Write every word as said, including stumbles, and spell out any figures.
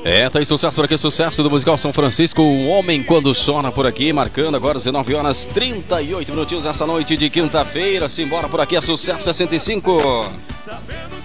É, tá aí sucesso por aqui, sucesso do musical São Francisco, O Homem Quando Chora por aqui, marcando agora dezenove horas e trinta e oito minutinhos essa noite de quinta-feira. Simbora por aqui, é sucesso sessenta e cinco.